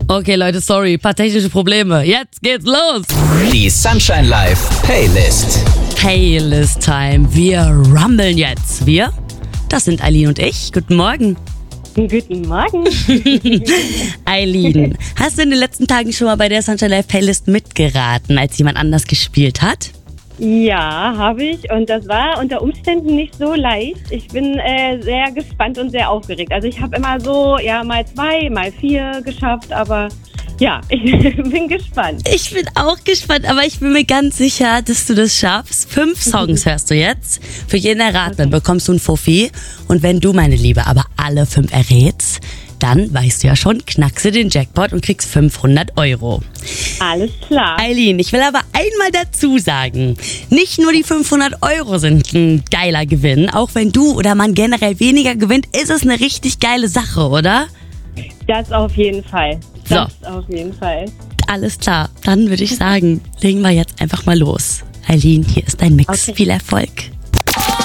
Okay, Leute, sorry, paar technische Probleme. Jetzt geht's los. Die Sunshine Live Playlist. Playlist-Time. Wir rumbeln jetzt. Wir? Das sind Eileen und ich. Guten Morgen. Guten Morgen. Eileen, hast du in den letzten Tagen schon mal bei der Sunshine Live Playlist mitgeraten, als jemand anders gespielt hat? Ja, habe ich. Und das war unter Umständen nicht so leicht. Ich bin sehr gespannt und sehr aufgeregt. Also ich habe immer so, mal 2, mal 4 geschafft, aber ja, ich bin gespannt. Ich bin auch gespannt, aber ich bin mir ganz sicher, dass du das schaffst. 5 Songs hörst du jetzt. Für jeden Erratenen bekommst du einen Fuffi. Und wenn du, meine Liebe, aber alle 5 errätst, dann weißt du ja schon, knackst du den Jackpot und kriegst 500 €. Alles klar. Eileen, ich will aber einmal dazu sagen, nicht nur die 500 € sind ein geiler Gewinn, auch wenn du oder man generell weniger gewinnt, ist es eine richtig geile Sache, oder? Das auf jeden Fall. Das auf jeden Fall. Alles klar, dann würde ich sagen, legen wir jetzt einfach mal los. Eileen, hier ist dein Mix. Okay. Viel Erfolg.